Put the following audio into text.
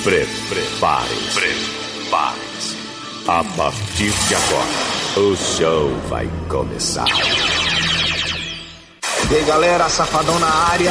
Prepare-se. A partir de agora, o show vai começar. E aí, galera, Safadão na área.